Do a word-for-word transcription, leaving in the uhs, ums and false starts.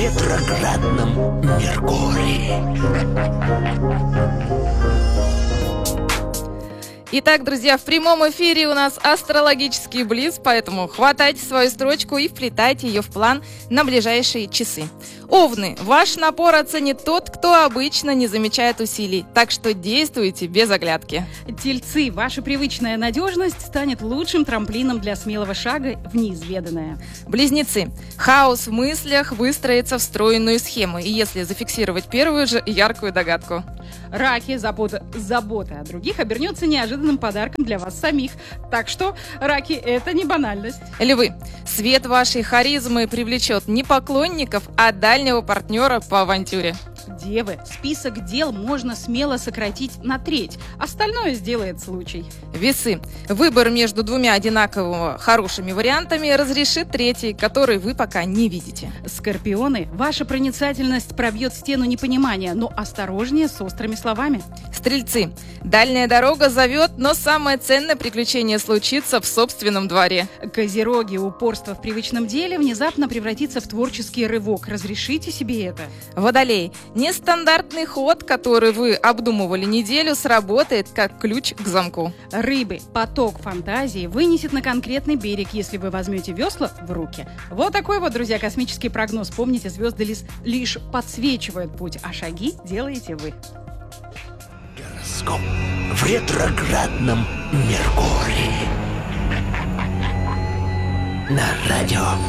ретроградном Меркурии. Итак, друзья, в прямом эфире у нас астрологический блиц, поэтому хватайте свою строчку и вплетайте ее в план на ближайшие часы. Овны, ваш напор оценит тот, кто обычно не замечает усилий, так что действуйте без оглядки. Тельцы, ваша привычная надежность станет лучшим трамплином для смелого шага в неизведанное. Близнецы, хаос в мыслях выстроится в стройную схему, и если зафиксировать первую же яркую догадку. Раки, забота, забота о других обернется неожиданным подарком для вас самих. Так что, раки, это не банальность. Львы, свет вашей харизмы привлечет не поклонников, а дальнего партнера по авантюре. Девы, список дел можно смело сократить на треть. Остальное сделает случай. Весы, выбор между двумя одинаково хорошими вариантами разрешит третий, который вы пока не видите. Скорпионы, ваша проницательность пробьет стену непонимания, но осторожнее с острыми словами. Стрельцы, дальняя дорога зовет, но самое ценное приключение случится в собственном дворе. Козероги, упорство в привычном деле внезапно превратится в творческий рывок. Разрешите себе это. Водолей, нестандартный ход, который вы обдумывали неделю, сработает как ключ к замку. Рыбы, поток фантазии вынесет на конкретный берег, если вы возьмете весла в руки. Вот такой вот, друзья, космический прогноз. Помните, звезды лишь, лишь подсвечивают путь, а шаги делаете вы. Гороскоп в ретроградном Меркурии. На радио